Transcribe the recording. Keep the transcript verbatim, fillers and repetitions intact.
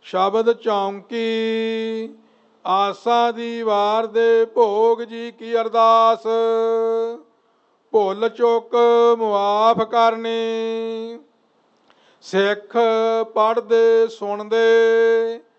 ਸ਼ਬਦ ਚੌਂਕੀ ਆਸਾ ਦੀ ਵਾਰ ਦੇ ਭੋਗ ਜੀ ਕੀ ਅਰਦਾਸ। ਭੁੱਲ ਚੁੱਕ ਮੁਆਫ ਕਰਨੀ। ਸਿੱਖ ਪੜ੍ਹਦੇ ਸੁਣਦੇ